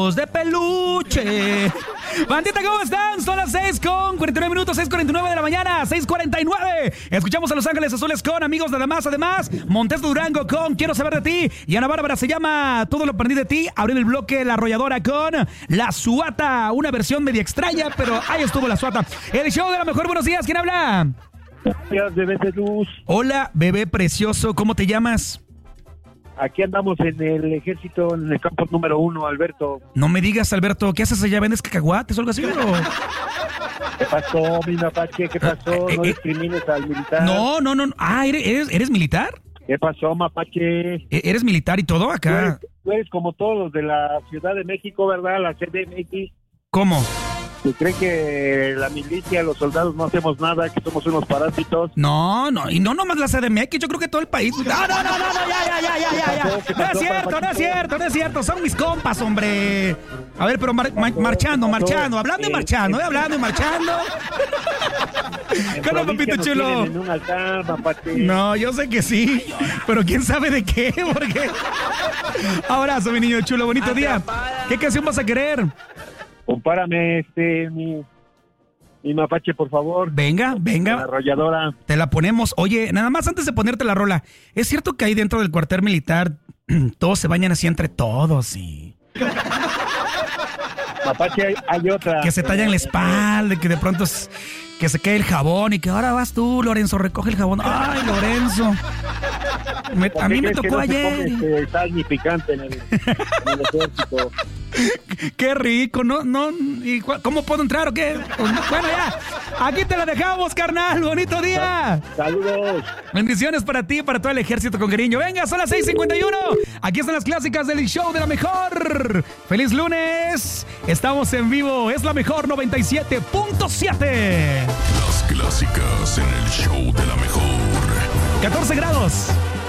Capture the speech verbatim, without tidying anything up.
de peluche. Bandita, ¿cómo están? Son las seis con cuarenta y nueve minutos, seis cuarenta y nueve de la mañana, seis cuarenta y nueve. Escuchamos a Los Ángeles Azules con Amigos Nada Más. Además, Montes de Durango con Quiero Saber de Ti. Y Ana Bárbara se llama Todo lo aprendí de ti. Abrir el bloque La Arrolladora con La Suata. Una versión media extraña, pero ahí estuvo La Suata. El show de la mejor. Buenos días, ¿quién habla? Gracias, bebé de luz. Hola, bebé precioso, ¿cómo te llamas? Aquí andamos en el ejército, en el campo número uno, Alberto. No me digas, Alberto, ¿qué haces allá? ¿Vendes cacahuates o algo así? ¿O? ¿Qué pasó, mi mapache? ¿Qué pasó? Eh, No eh, discrimines al militar. No, no, no. Ah, ¿eres, eres, eres militar? ¿Qué pasó, mapache? ¿E- ¿Eres militar y todo Tú acá? eres, tú eres como todos los de la Ciudad de México, ¿verdad? La C D M X. ¿Cómo? ¿Tú crees que la milicia, los soldados no hacemos nada, que somos unos parásitos? No, no, y no nomás la C D M X, yo creo que todo el país. No, no, no, no, no, ya, ya, ya, ya, ya, ya. No es cierto, no es cierto, no es cierto, son mis compas, hombre. A ver, pero mar- ma- marchando, marchando, hablando y marchando, ¿eh? Hablando y marchando. En ¿Qué onda, provincia papito nos chulo? tienen en un altar, mapache. No, yo sé que sí, pero quién sabe de qué, porque... Abrazo, mi niño chulo, bonito día. ¿Qué canción vas a querer? Compárame, este, mi, mi mapache, por favor. Venga, La venga, arrolladora. te la ponemos. Oye, nada más antes de ponerte la rola, ¿es cierto que ahí dentro del cuartel militar todos se bañan así entre todos y Mapache, hay, hay otra. que se tallan la espalda, que de pronto es- que se cae el jabón y que ahora vas tú, Lorenzo, recoge el jabón? Ay, Lorenzo. Me- ¿Por a qué mí me crees que tocó no se ayer. come, este, sal ni picante en el, en el ejército? Qué rico, ¿no? no ¿y cu- ¿Cómo puedo entrar o qué? Bueno, ya, aquí te la dejamos, carnal. Bonito día. Saludos. Bendiciones para ti y para todo el ejército con cariño. Venga, son las seis cincuenta y uno. Aquí están las clásicas del show de la mejor. ¡Feliz lunes! Estamos en vivo. Es la mejor noventa y siete punto siete. Las clásicas en el show de la mejor. catorce grados.